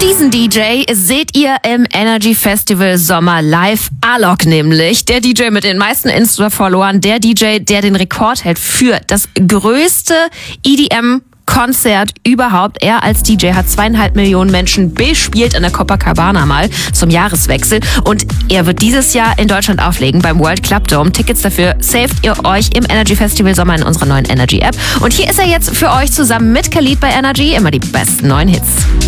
Diesen DJ seht ihr im Energy Festival Sommer live. Alok nämlich, der DJ mit den meisten Insta-Followern, der DJ, der den Rekord hält für das größte EDM-Konzert überhaupt. Er als DJ hat 2,5 Millionen Menschen bespielt in der Copacabana mal zum Jahreswechsel. Und er wird dieses Jahr in Deutschland auflegen beim World Club Dome. Tickets dafür saved ihr euch im Energy Festival Sommer in unserer neuen Energy App. Und hier ist er jetzt für euch zusammen mit Khalid bei Energy. Immer die besten neuen Hits.